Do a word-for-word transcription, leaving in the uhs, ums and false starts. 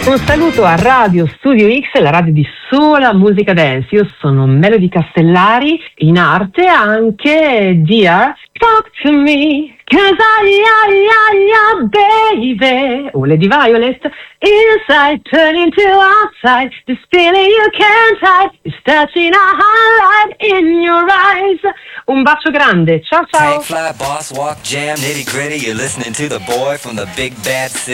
Un saluto a Radio Studio X, la radio di sola musica dance. Io sono Melody Castellari, in arte anche Dear Talk to Me, cause I, I, I, I, baby. O Lady Violet, inside turning to outside, this feeling you can't hide, is touching a highlight in your eyes. Un bacio grande, ciao ciao. Tank fly, boss walk, jam, nitty gritty. You're listening to the boy from the big bad city.